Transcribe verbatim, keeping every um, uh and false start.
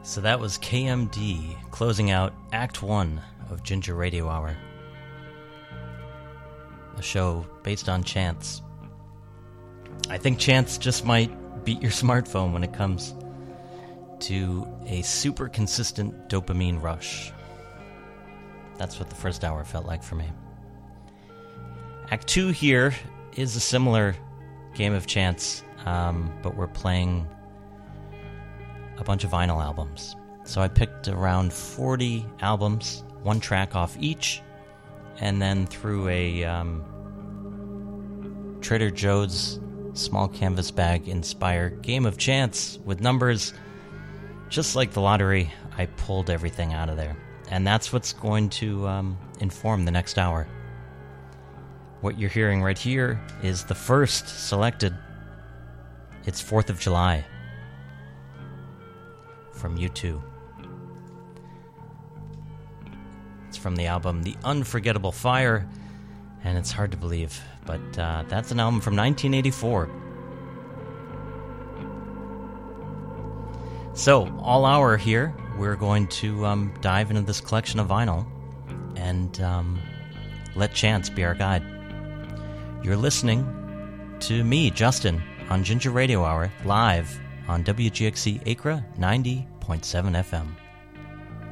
So that was K M D closing out Act one of Ginger Radio Hour, a show based on chance. I think chance just might beat your smartphone when it comes to a super consistent dopamine rush. That's what the first hour felt like for me. Act two here is a similar game of chance, um, but we're playing a bunch of vinyl albums. So I picked around forty albums, one track off each, and then through a um, Trader Joe's small canvas bag inspired game of chance with numbers. Just like the lottery, I pulled everything out of there. And that's what's going to um, inform the next hour. What you're hearing right here is the first selected. It's fourth of July. From U two. It's from the album The Unforgettable Fire, and it's hard to believe, but uh, that's an album from nineteen eighty-four. So, all hour here, we're going to um, dive into this collection of vinyl and um, let chance be our guide. You're listening to me, Justin, on Ginger Radio Hour, live on W G X C Acra ninety point seven F M.